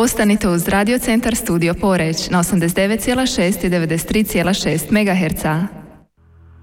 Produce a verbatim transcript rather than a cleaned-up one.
Ostanite uz Radio Centar Studio Poreč na osamdeset devet zarez šest i devedeset tri zarez šest megaherca.